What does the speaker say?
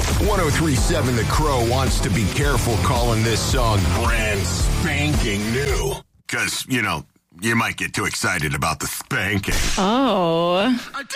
1037 The Crow wants to be careful calling this song brand spanking new. Because, you might get too excited about the spanking. Oh.